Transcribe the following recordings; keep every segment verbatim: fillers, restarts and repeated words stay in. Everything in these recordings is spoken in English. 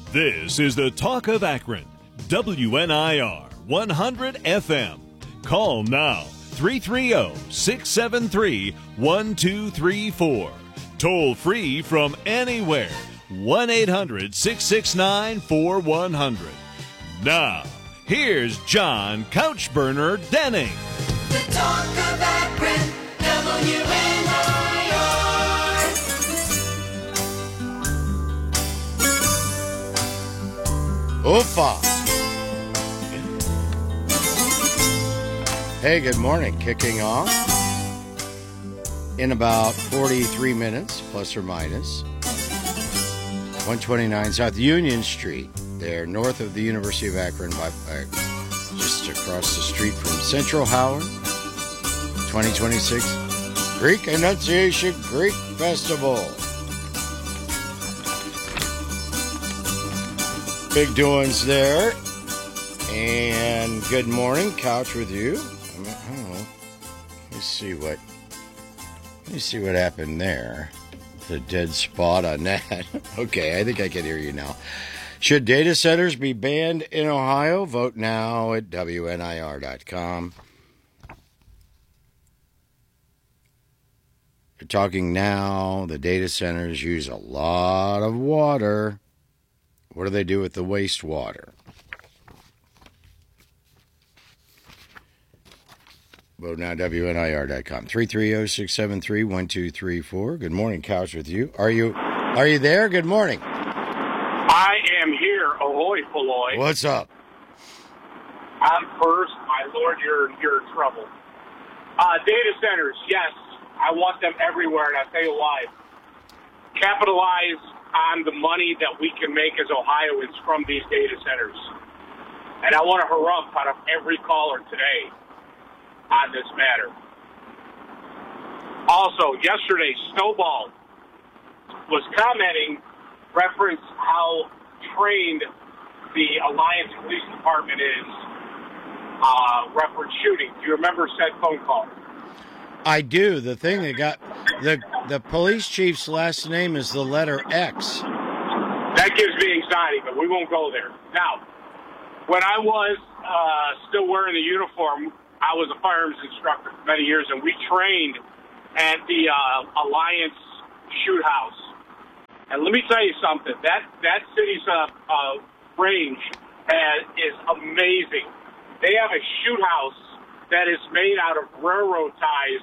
This is the Talk of Akron, W N I R one hundred F M. Call now, three three zero, six seven three, one two three four. Toll free from anywhere, one eight hundred, six six nine, four one zero zero. Now, here's John Couchburner Denning. The Talk of Akron, W N I R. Oofa. Hey, good morning. Kicking off in about forty-three minutes, plus or minus. one twenty-nine South Union Street, there north of the University of Akron, by, uh, just across the street from Central Howard. twenty twenty-six Greek Annunciation Greek Festival. Big doings there. And good morning, Couch with you. I don't know. Let's see what. Let me see what happened there. The dead spot on that. Okay, I think I can hear you now. Should data centers be banned in Ohio? Vote now at W N I R dot com. We're talking now. The data centers use a lot of water. What do they do with the wastewater? Vote now, W N I R dot com. three three zero, six seven three, one two three four. Good morning, Couch with you. Are you are you there? Good morning. I am here. Ahoy, Polloy. What's up? I'm first. My lord, you're, you're in trouble. Uh, data centers, yes. I want them everywhere, and I'll tell you why. Capitalize on the money that we can make as Ohioans from these data centers. And I want to harumph out of every caller today on this matter. Also, yesterday, Snowball was commenting, reference how trained the Alliance Police Department is, uh, reference shooting. Do you remember said phone call? I do. The thing that got the the police chief's last name is the letter X. That gives me anxiety, but we won't go there. Now, when I was uh, still wearing the uniform, I was a firearms instructor for many years, and we trained at the uh, Alliance Shoot House. And let me tell you something. That that city's uh, uh, range has, is amazing. They have a shoot house that is made out of railroad ties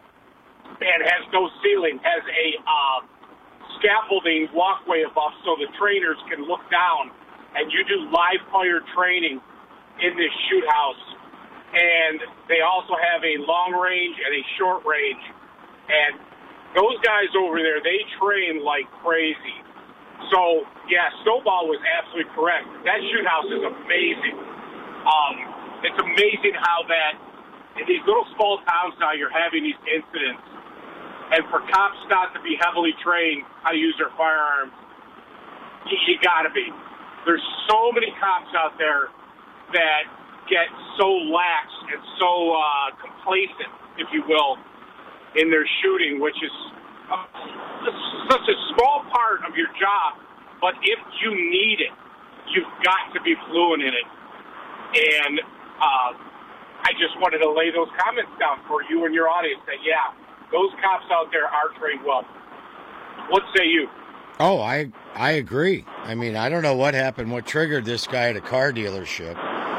and has no ceiling, has a uh, scaffolding walkway above so the trainers can look down, and you do live fire training in this shoot house. And they also have a long range and a short range. And those guys over there, they train like crazy. So, yeah, Snowball was absolutely correct. That shoot house is amazing. Um, it's amazing how that, in these little small towns now, you're having these incidents. And for cops not to be heavily trained how to use their firearms, you, you got to be. There's so many cops out there that get so lax and so uh, complacent, if you will, in their shooting, which is a, such a small part of your job. But if you need it, you've got to be fluent in it. And uh, I just wanted to lay those comments down for you and your audience that, yeah, those cops out there are trained well. What say you? Oh, I I agree. I mean, I don't know what happened, what triggered this guy at a car dealership.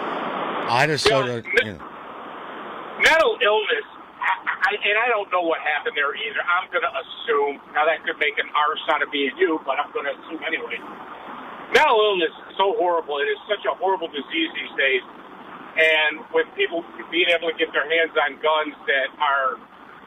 I just sort of, you know. Mental illness, I, I, and I don't know what happened there either. I'm going to assume, now that could make an arse out of me and you, but I'm going to assume anyway. Mental illness is so horrible. It is such a horrible disease these days. And with people being able to get their hands on guns that are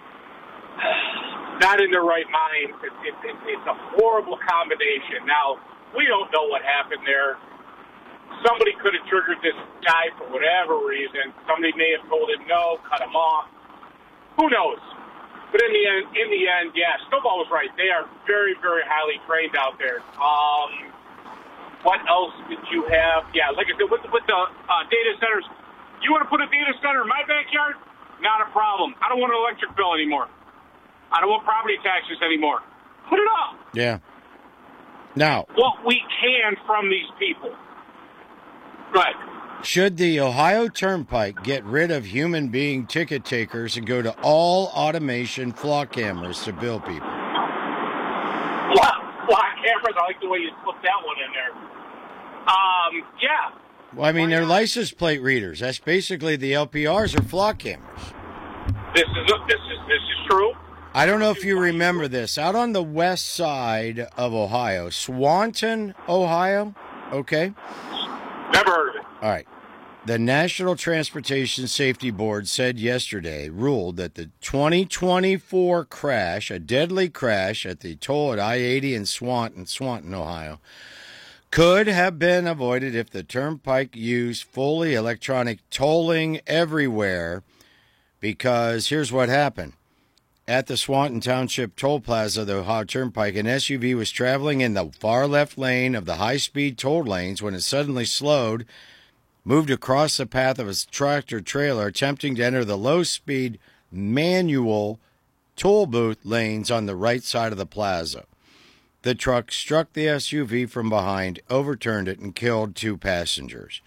not in their right mind, it, it, it, it's a horrible combination. Now, we don't know what happened there. Somebody could have triggered this guy for whatever reason. Somebody may have told him no, cut him off. Who knows? But in the end, in the end, yeah, Snowball was right. They are very, very highly trained out there. Um, what else did you have? Yeah, like I said, with, with the uh, data centers, you want to put a data center in my backyard? Not a problem. I don't want an electric bill anymore. I don't want property taxes anymore. Put it up. Yeah. Now, what we can from these people. Go ahead. should the Ohio Turnpike get rid of human being ticket takers and go to all automation flock cameras to bill people? Flock, flock cameras. I like the way you slipped that one in there. Um, yeah. Well, I mean, they're license plate readers. That's basically the L P Rs or flock cameras. This is this is this is true. I don't know if you remember this. Out on the west side of Ohio, Swanton, Ohio, okay? Never heard of it. All right. The National Transportation Safety Board said yesterday, ruled that the twenty twenty-four crash, a deadly crash at the toll at I eighty in Swanton, Swanton, Ohio, could have been avoided if the Turnpike used fully electronic tolling everywhere, because here's what happened. At the Swanton Township Toll Plaza of the Ohio Turnpike, an S U V was traveling in the far left lane of the high-speed toll lanes when it suddenly slowed, moved across the path of a tractor trailer, attempting to enter the low-speed manual toll booth lanes on the right side of the plaza. The truck struck the S U V from behind, overturned it, and killed two passengers.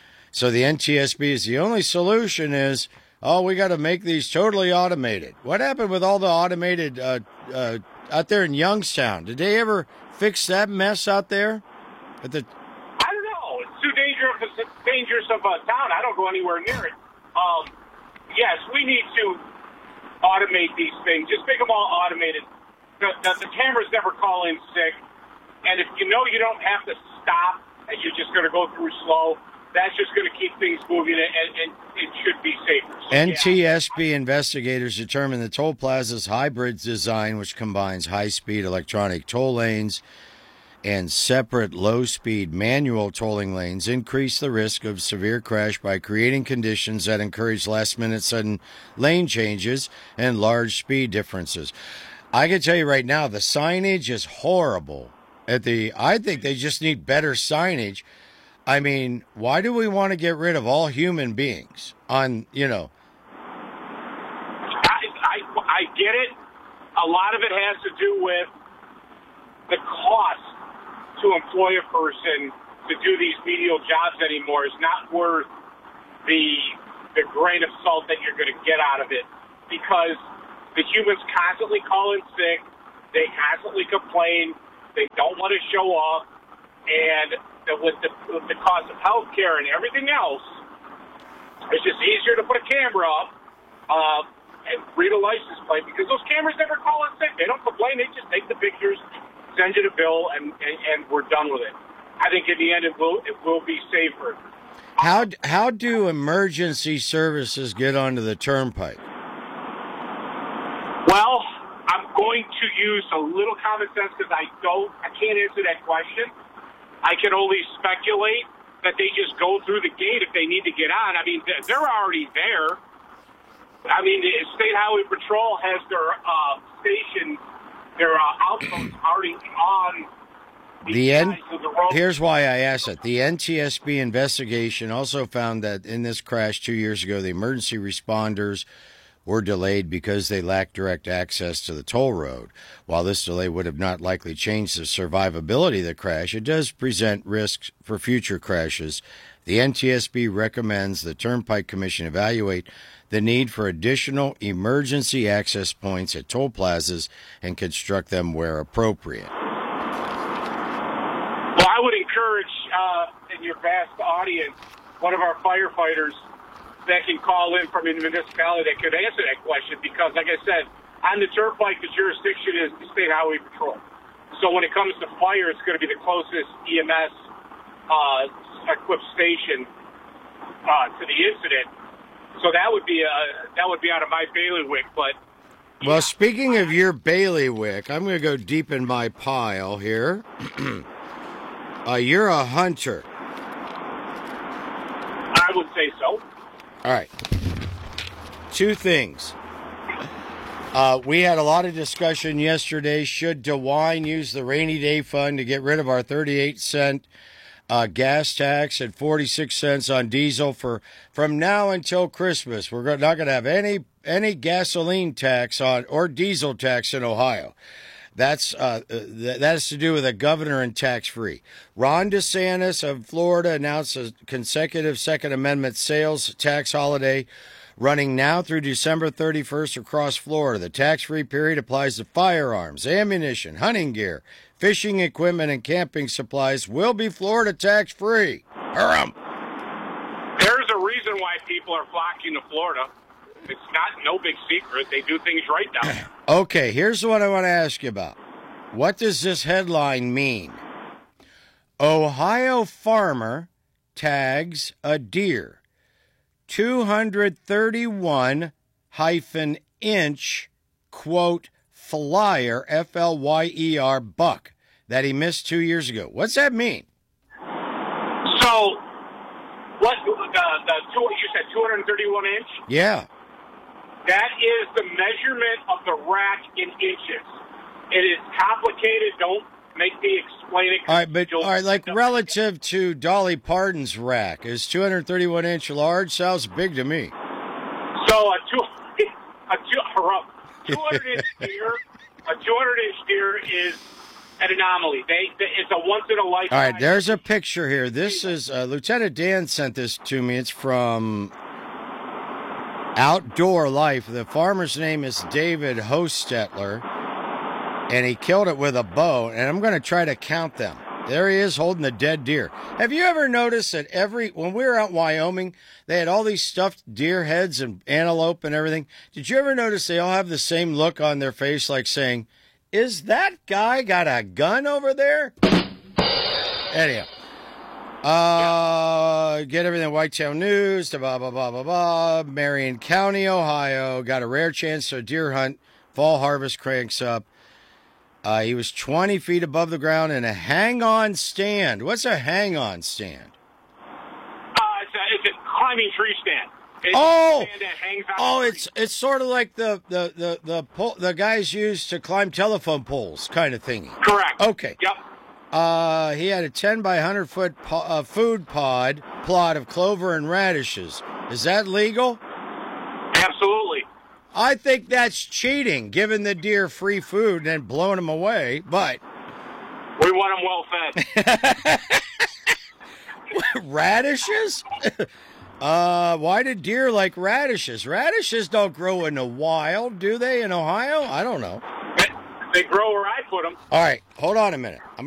So the N T S B is the only solution is, oh, we got to make these totally automated. What happened with all the automated uh, uh, out there in Youngstown? Did they ever fix that mess out there? At the I don't know. It's too dangerous. It's dangerous of a town. I don't go anywhere near it. Um, yes, we need to automate these things. Just make them all automated. The, the, the cameras never call in sick. And if you know you don't have to stop and you're just going to go through slow, that's just going to keep things moving, and, and it should be safer. So, N T S B yeah. investigators determined the toll plaza's hybrid design, which combines high-speed electronic toll lanes and separate low-speed manual tolling lanes, increased the risk of severe crash by creating conditions that encourage last-minute sudden lane changes and large speed differences. I can tell you right now, the signage is horrible. At the, I think they just need better signage. I mean, why do we want to get rid of all human beings on, you know? I, I, I get it. A lot of it has to do with the cost to employ a person to do these menial jobs anymore is not worth the the grain of salt that you're going to get out of it, because the humans constantly call in sick, they constantly complain, they don't want to show up, and with the, with the cost of health care and everything else, it's just easier to put a camera up uh, and read a license plate, because those cameras never call in sick. They don't complain. They just take the pictures, send you the bill, and, and, and we're done with it. I think in the end it will it will be safer. How how do emergency services get onto the turnpike? Well, I'm going to use a little common sense because I don't, I can't answer that question. I can only speculate that they just go through the gate if they need to get on. I mean, they're already there. I mean, the State Highway Patrol has their uh, station, their uh, outposts already on the, The N- sides of the road. Here's why I asked it. The N T S B investigation also found that in this crash two years ago, the emergency responders were delayed because they lacked direct access to the toll road. While this delay would have not likely changed the survivability of the crash, it does present risks for future crashes. The N T S B recommends the Turnpike Commission evaluate the need for additional emergency access points at toll plazas and construct them where appropriate. Well, I would encourage, uh, in your vast audience, one of our firefighters that can call in from a municipality that could answer that question, because, like I said, on the turnpike, the jurisdiction is the State Highway Patrol. So when it comes to fire, it's going to be the closest E M S uh, equipped station uh, to the incident. So that would be uh, that would be out of my bailiwick. But Well, speaking of your bailiwick, I'm going to go deep in my pile here. uh, you're a hunter. I would say so. All right. Two things. Uh, we had a lot of discussion yesterday. Should DeWine use the rainy day fund to get rid of our thirty-eight cent uh, gas tax and forty-six cents on diesel for from now until Christmas? We're not going to have any any gasoline tax on or diesel tax in Ohio. That's uh, th- that has to do with a governor and tax-free. Ron DeSantis of Florida announced a consecutive Second Amendment sales tax holiday running now through December thirty-first across Florida. The tax-free period applies to firearms, ammunition, hunting gear, fishing equipment, and camping supplies will be Florida tax-free. Hurrah! There's a reason why people are flocking to Florida. It's not no big secret. They do things right down there. Okay, here's what I want to ask you about. What does this headline mean? Ohio farmer tags a deer. two hundred thirty-one hyphen inch, quote, flyer, F L Y E R, buck that he missed two years ago. What's that mean? So, what, the, the two, you said two hundred thirty-one inch? Yeah. That is the measurement of the rack in inches. It is complicated. Don't make me explain it. All right, but You'll- all right, like relative to Dolly Parton's rack, is two hundred thirty-one inch large? Sounds big to me. So a two, a two, two hundred inch deer, a two hundred inch deer is an anomaly. They, they it's a once in a lifetime. All right, there's a picture here. This is uh, Lieutenant Dan sent this to me. It's from Outdoor Life. The farmer's name is David Hostetler, and he killed it with a bow. And I'm going to try to count them. There he is holding the dead deer. Have you ever noticed that every when we were out in Wyoming, they had all these stuffed deer heads and antelope and everything? Did you ever notice they all have the same look on their face, like saying, "Is that guy got a gun over there?" Anyhow. Uh, get everything Whitetail News to blah, blah, blah, blah, blah. Marion County, Ohio, got a rare chance to deer hunt. Fall harvest cranks up. Uh, he was twenty feet above the ground in a hang-on stand. What's a hang-on stand? Uh, it's, a, it's a climbing tree stand. It's Oh! a stand that hangs on Oh, the it's it's sort of like the the the the, pole, the guys use to climb telephone poles kind of thingy. tree. Correct. Okay. Yep. Uh, he had a ten by one hundred foot po- uh, food pod plot of clover and radishes. Is that legal? Absolutely. I think that's cheating, giving the deer free food and then blowing them away. But We want them well fed. radishes? uh, why did deer like radishes? Radishes don't grow in the wild, do they, in Ohio? I don't know. They grow where I put them. All right, hold on a minute. I'm